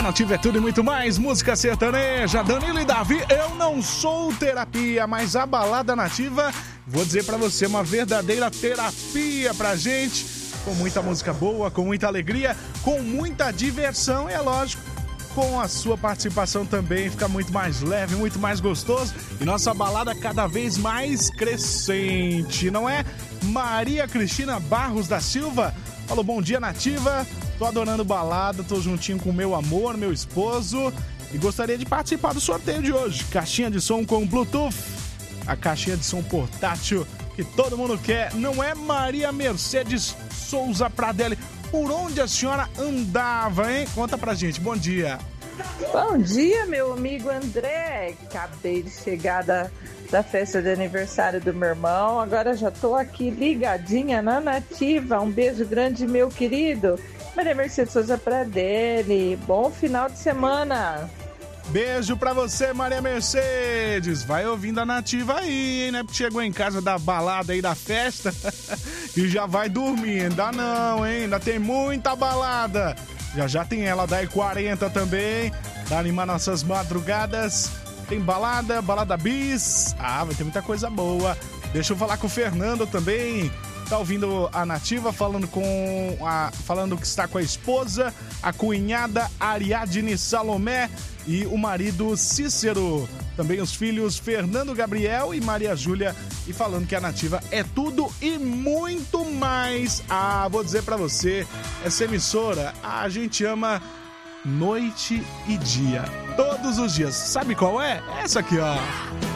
Nativa é tudo e muito mais, música sertaneja, Danilo e Davi, eu não sou terapia, mas a balada nativa, vou dizer pra você, uma verdadeira terapia pra gente, com muita música boa, com muita alegria, com muita diversão e é lógico, com a sua participação também fica muito mais leve, muito mais gostoso e nossa balada cada vez mais crescente, não é? Maria Cristina Barros da Silva falou, bom dia Nativa, tô adorando balada, tô juntinho com meu amor, meu esposo e gostaria de participar do sorteio de hoje, caixinha de som com Bluetooth, a caixinha de som portátil que todo mundo quer, não é? Maria Mercedes Souza Pradelli, por onde a senhora andava, hein? Conta pra gente, bom dia. Bom dia, meu amigo André. Acabei de chegar da festa de aniversário do meu irmão. Agora já tô aqui ligadinha na Nativa. Um beijo grande, meu querido. Maria Mercedes Souza Pradelli. Bom final de semana. Beijo pra você, Maria Mercedes. Vai ouvindo a Nativa aí, hein, né? Porque chegou em casa da balada aí, da festa e já vai dormir. Ainda não, hein? Ainda tem muita balada. Já tem ela da E40 também, pra animar nossas madrugadas. Tem balada bis. Vai ter muita coisa boa. Deixa eu falar com o Fernando também. Tá ouvindo a Nativa, falando que está com a esposa, a cunhada Ariadne Salomé e o marido Cícero. Também os filhos Fernando Gabriel e Maria Júlia. E falando que a Nativa é tudo e muito mais. Vou dizer pra você, essa emissora, a gente ama noite e dia. Todos os dias. Sabe qual é? Essa aqui, ó.